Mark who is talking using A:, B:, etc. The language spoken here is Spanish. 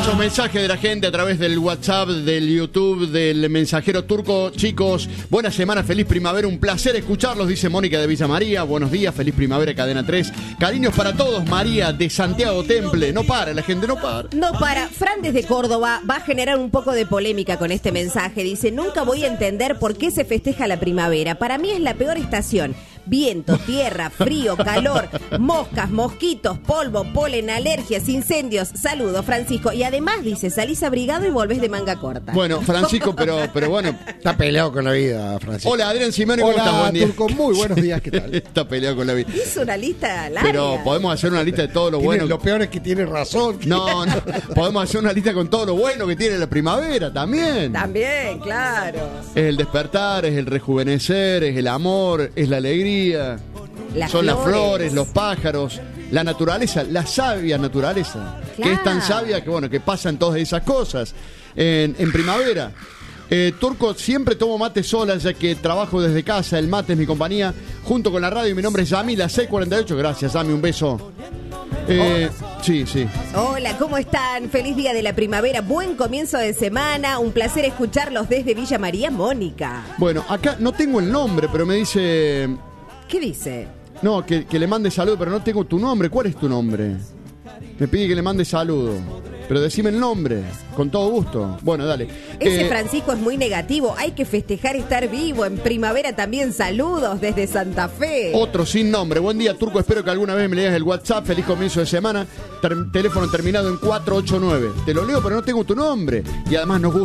A: Muchos mensajes de la gente a través del WhatsApp, del YouTube, del mensajero turco. Chicos, buena semana, feliz primavera, un placer escucharlos, dice Mónica de Villa María. Buenos días, feliz primavera, Cadena 3. Cariños para todos, María de Santiago Temple. No para, la gente no para.
B: No para. Fran desde Córdoba va a generar un poco de polémica con este mensaje. Dice, nunca voy a entender por qué se festeja la primavera. Para mí es la peor estación. Viento, tierra, frío, calor, moscas, mosquitos, polvo, polen, alergias, incendios. Saludos, Francisco. Y además dice, salís abrigado y volvés de manga corta.
A: Bueno, Francisco, pero bueno.
C: Está peleado con la vida, Francisco.
A: Hola, Adrián Simeone, ¿cómo estás? Buen día.
C: Turco, muy buenos días, ¿qué tal?
A: Está peleado con la vida.
B: Hizo una lista larga.
A: Pero podemos hacer una lista de todo lo bueno.
C: Lo peor es que tiene razón.
A: No, podemos hacer una lista con todo lo bueno que tiene la primavera también.
B: También, claro.
A: Es el despertar, es el rejuvenecer, es el amor, es la alegría. Son las flores, los pájaros, la naturaleza, la sabia naturaleza,
B: claro,
A: que es tan sabia que bueno, que pasan todas esas cosas en primavera. Turco, siempre tomo mate sola, ya que trabajo desde casa, el mate es mi compañía, junto con la radio, mi nombre es Yami, la 648, gracias Yami, un beso. Sí.
B: Hola, ¿cómo están? Feliz día de la primavera, buen comienzo de semana, un placer escucharlos desde Villa María, Mónica.
A: Bueno, acá no tengo el nombre, pero me dice...
B: ¿Qué dice?
A: No, que le mande saludo, pero no tengo tu nombre. ¿Cuál es tu nombre? Me pide que le mande saludo. Pero decime el nombre, con todo gusto. Bueno, dale.
B: Ese Francisco es muy negativo. Hay que festejar estar vivo. En primavera también saludos desde Santa Fe.
A: Otro sin nombre. Buen día, Turco. Espero que alguna vez me leas el WhatsApp. Feliz comienzo de semana. Teléfono terminado en 489. Te lo leo, pero no tengo tu nombre. Y además nos gusta.